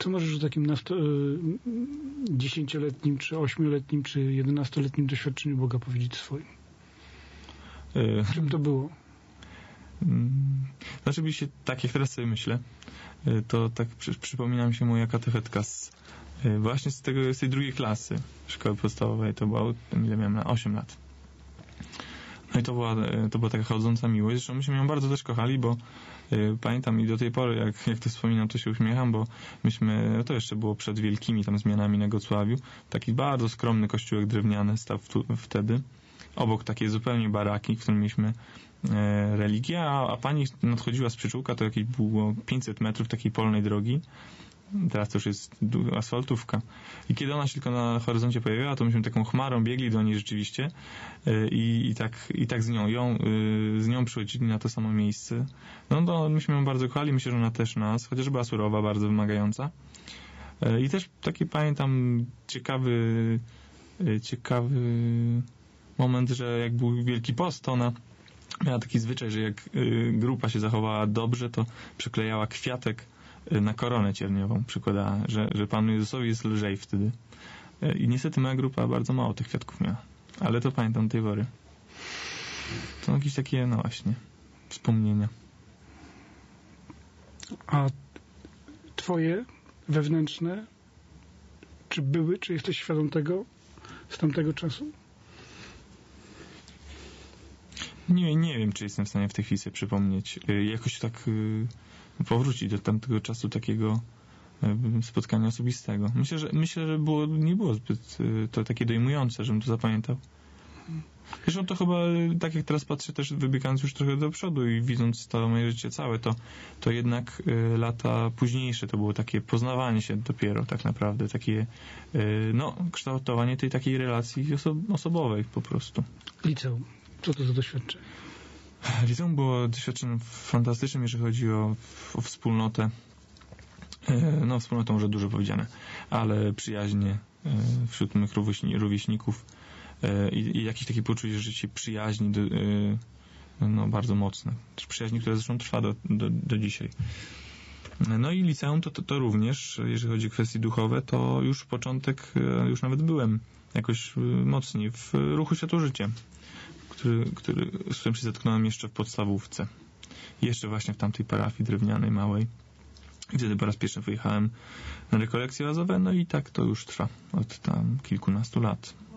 Co możesz o takim 10-letnim, czy 8-letnim, czy 11-letnim doświadczeniu Boga powiedzieć swoim? Czym to było? Znaczy, tak jak teraz sobie myślę, to tak przypomina mi się moja katechetka właśnie z tej drugiej klasy szkoły podstawowej. To było, ile miałem, 8 lat. No i to była taka chodząca miłość. Zresztą myśmy ją bardzo też kochali, bo pamiętam i do tej pory, jak to wspominam, to się uśmiecham, bo to jeszcze było przed wielkimi tam zmianami na Gocławiu. Taki bardzo skromny kościółek drewniany stał wtedy. Obok takiej zupełnie baraki, w którym mieliśmy religię, a pani nadchodziła z przyczółka, to jakieś było 500 metrów takiej polnej drogi. Teraz to już jest asfaltówka. I kiedy ona się tylko na horyzoncie pojawiła, to myśmy taką chmarą biegli do niej rzeczywiście i tak z nią przychodzili na to samo miejsce. No myśmy ją bardzo kochali, myślę, że ona też nas, chociaż była surowa, bardzo wymagająca. I też taki pamiętam ciekawy moment, że jak był Wielki Post, to ona miała taki zwyczaj, że jak grupa się zachowała dobrze, to przyklejała kwiatek na koronę cierniową, przykładała, że Panu Jezusowi jest lżej wtedy. I niestety moja grupa bardzo mało tych kwiatków miała. Ale to pamiętam tej pory. To jakieś takie, no właśnie, wspomnienia. A twoje wewnętrzne, czy jesteś świadom tego z tamtego czasu? Nie wiem, czy jestem w stanie w tej chwili sobie przypomnieć. Jakoś tak powrócić do tamtego czasu takiego spotkania osobistego. Myślę, że nie było zbyt to takie dojmujące, żebym to zapamiętał. Zresztą to chyba, tak jak teraz patrzę, też wybiegając już trochę do przodu i widząc to moje życie całe, to jednak lata późniejsze to było takie poznawanie się dopiero tak naprawdę, takie kształtowanie tej takiej relacji osobowej po prostu. Liceum. Co to za doświadczenie? Liceum było doświadczeniem fantastycznym, jeżeli chodzi o wspólnotę. No, wspólnotą może dużo powiedziane, ale przyjaźnie wśród mych rówieśników i jakieś takie poczucie, że się przyjaźni bardzo mocne. Przyjaźni, która zresztą trwa do dzisiaj. No i liceum to również, jeżeli chodzi o kwestie duchowe, to już początek, już nawet byłem jakoś mocniej w ruchu Światło-Życie, z którym się zetknąłem jeszcze w podstawówce. Jeszcze właśnie w tamtej parafii drewnianej, małej. I wtedy po raz pierwszy wyjechałem na rekolekcje razowe, no i tak to już trwa od tam kilkunastu lat.